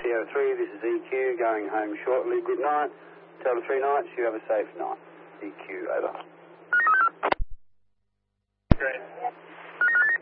Sierra 3, this is EQ, going home shortly. Good night. Delta 3 nights, you have a safe night. EQ, over.